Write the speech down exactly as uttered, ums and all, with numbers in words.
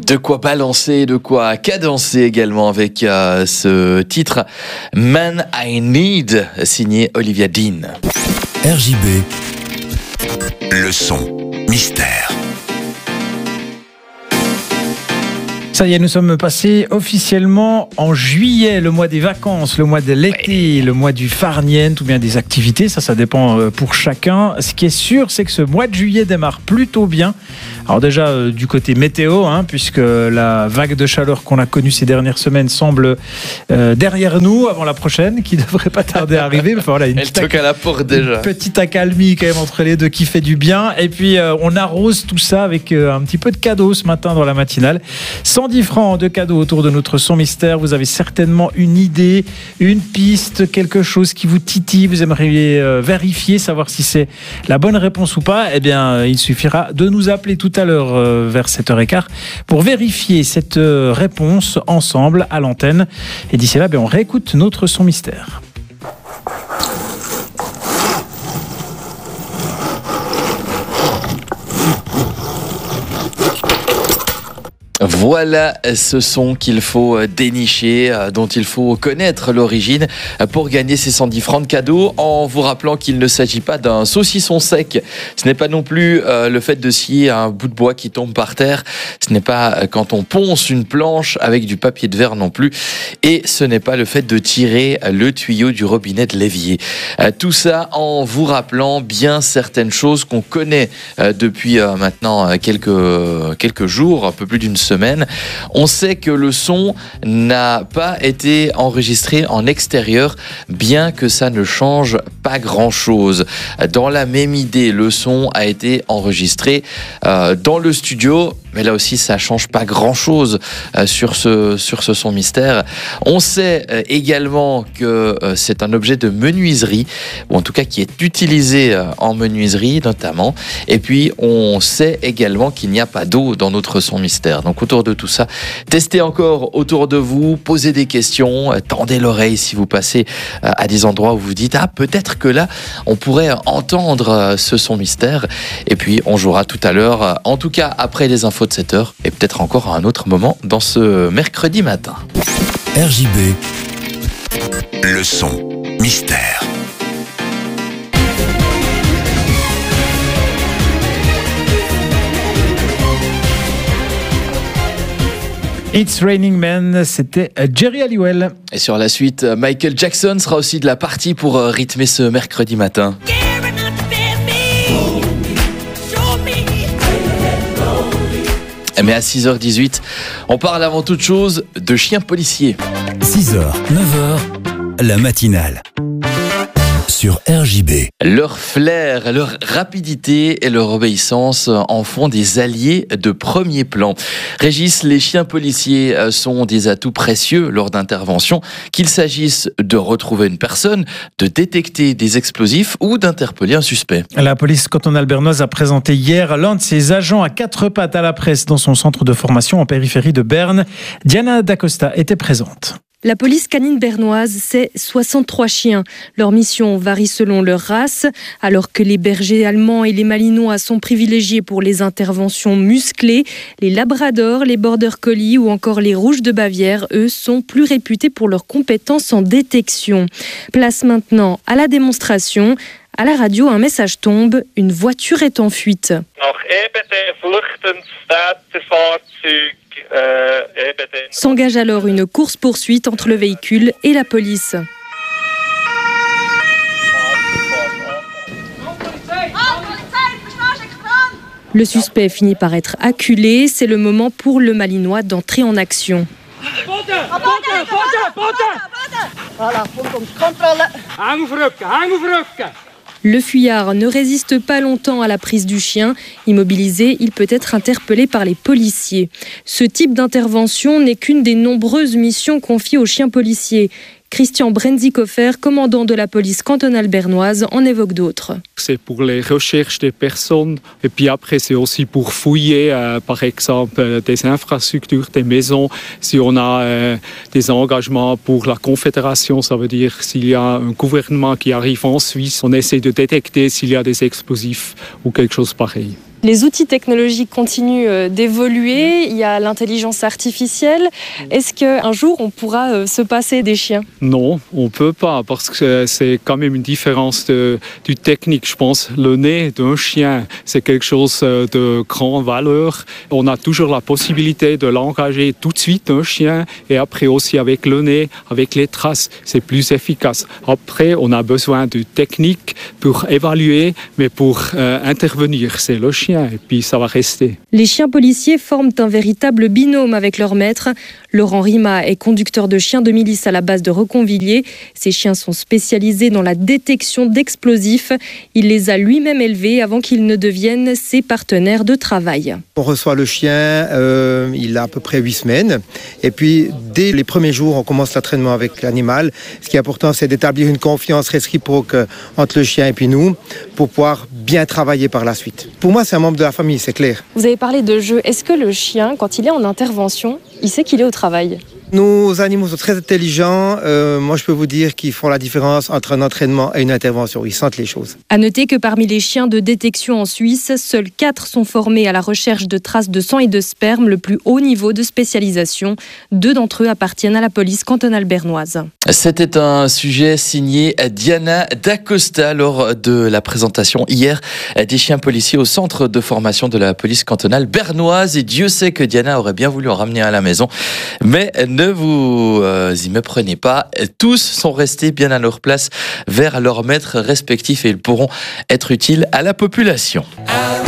De quoi balancer, de quoi cadencer également avec euh, ce titre Man I Need, signé Olivia Dean. R J B, le son mystère. Ça y est, nous sommes passés officiellement en juillet, le mois des vacances, le mois de l'été, le mois du farniente ou bien des activités. Ça, ça dépend pour chacun. Ce qui est sûr, c'est que ce mois de juillet démarre plutôt bien. Alors déjà, euh, du côté météo, hein, puisque la vague de chaleur qu'on a connue ces dernières semaines semble euh, derrière nous, avant la prochaine, qui ne devrait pas tarder à arriver. Enfin, voilà, une Elle toque à la porte déjà. Une petite accalmie quand même entre les deux qui fait du bien. Et puis, euh, on arrose tout ça avec euh, un petit peu de cadeaux ce matin dans la matinale. cent dix francs de cadeaux autour de notre son mystère. Vous avez certainement une idée, une piste, quelque chose qui vous titille. Vous aimeriez euh, vérifier, savoir si c'est la bonne réponse ou pas. Eh bien, euh, il suffira de nous appeler tout à l'heure euh, vers sept heures quinze pour vérifier cette euh, réponse ensemble à l'antenne. Et d'ici là, bien, on réécoute notre son mystère. Voilà ce son qu'il faut dénicher, dont il faut connaître l'origine pour gagner ces cent dix francs de cadeaux, en vous rappelant qu'il ne s'agit pas d'un saucisson sec. Ce n'est pas non plus le fait de scier un bout de bois qui tombe par terre. Ce n'est pas quand on ponce une planche avec du papier de verre non plus. Et ce n'est pas le fait de tirer le tuyau du robinet de l'évier. Tout ça en vous rappelant bien certaines choses qu'on connaît depuis maintenant quelques, quelques jours, un peu plus d'une semaine. Semaine. On sait que le son n'a pas été enregistré en extérieur, bien que ça ne change pas grand-chose. Dans la même idée, le son a été enregistré euh, dans le studio, mais là aussi, ça change pas grand-chose euh, sur ce, sur ce son mystère. On sait euh, également que euh, c'est un objet de menuiserie, ou en tout cas qui est utilisé euh, en menuiserie notamment. Et puis, on sait également qu'il n'y a pas d'eau dans notre son mystère. Donc, autour de tout ça, testez encore autour de vous, posez des questions, tendez l'oreille si vous passez à des endroits où vous dites « Ah, peut-être que là, on pourrait entendre ce son mystère. » Et puis, on jouera tout à l'heure, en tout cas après les infos de sept heures, et peut-être encore à un autre moment dans ce mercredi matin. R J B, le son mystère. It's Raining Men, c'était Jerry Halliwell. Et sur la suite, Michael Jackson sera aussi de la partie pour rythmer ce mercredi matin. Mais à six heures dix-huit, on parle avant toute chose de chiens policiers. six heures, neuf heures, la matinale. Sur R J B. Leur flair, leur rapidité et leur obéissance en font des alliés de premier plan. Régis, les chiens policiers sont des atouts précieux lors d'interventions, qu'il s'agisse de retrouver une personne, de détecter des explosifs ou d'interpeller un suspect. La police cantonale bernoise a présenté hier l'un de ses agents à quatre pattes à la presse dans son centre de formation en périphérie de Berne. Diana Dacosta était présente. La police canine bernoise, c'est soixante-trois chiens. Leur mission varie selon leur race, alors que les bergers allemands et les malinois sont privilégiés pour les interventions musclées. Les labradors, les border collies ou encore les rouges de Bavière, eux, sont plus réputés pour leurs compétences en détection. Place maintenant à la démonstration. À la radio, un message tombe, une voiture est en fuite. S'engage alors une course-poursuite entre le véhicule et la police. Le suspect finit par être acculé. C'est le moment pour le Malinois d'entrer en action. Le fuyard ne résiste pas longtemps à la prise du chien. Immobilisé, il peut être interpellé par les policiers. Ce type d'intervention n'est qu'une des nombreuses missions confiées aux chiens policiers. Christian Brenzikofer, commandant de la police cantonale bernoise, en évoque d'autres. C'est pour les recherches des personnes et puis après c'est aussi pour fouiller euh, par exemple des infrastructures, des maisons. Si on a euh, des engagements pour la Confédération, ça veut dire s'il y a un gouvernement qui arrive en Suisse, on essaie de détecter s'il y a des explosifs ou quelque chose pareil. Les outils technologiques continuent d'évoluer, il y a l'intelligence artificielle. Est-ce qu'un jour on pourra se passer des chiens? Non, on ne peut pas parce que c'est quand même une différence de, du technique. Je pense le nez d'un chien, c'est quelque chose de grande valeur. On a toujours la possibilité de l'engager tout de suite un chien et après aussi avec le nez, avec les traces, c'est plus efficace. Après, on a besoin de technique pour évaluer, mais pour euh, intervenir, c'est le chien et puis ça va rester. Les chiens policiers forment un véritable binôme avec leur maître. Laurent Rima est conducteur de chiens de milice à la base de Reconvilliers. Ces chiens sont spécialisés dans la détection d'explosifs. Il les a lui-même élevés avant qu'ils ne deviennent ses partenaires de travail. On reçoit le chien, euh, il a à peu près huit semaines. Et puis, dès les premiers jours, on commence l'entraînement avec l'animal. Ce qui est important, c'est d'établir une confiance réciproque entre le chien et puis nous, pour pouvoir bien travailler par la suite. Pour moi, c'est un membre de la famille, c'est clair. Vous avez parlé de jeu. Est-ce que le chien, quand il est en intervention, il sait qu'il est au travail? Nos animaux sont très intelligents. Euh, moi, je peux vous dire qu'ils font la différence entre un entraînement et une intervention. Ils sentent les choses. À noter que parmi les chiens de détection en Suisse, seuls quatre sont formés à la recherche de traces de sang et de sperme, le plus haut niveau de spécialisation. Deux d'entre eux appartiennent à la police cantonale bernoise. C'était un sujet signé Diana Dacosta lors de la présentation hier des chiens policiers au centre de formation de la police cantonale bernoise. Et Dieu sait que Diana aurait bien voulu en ramener à la maison, mais ne vous euh, y méprenez pas. Tous sont restés bien à leur place vers leurs maîtres respectifs et ils pourront être utiles à la population.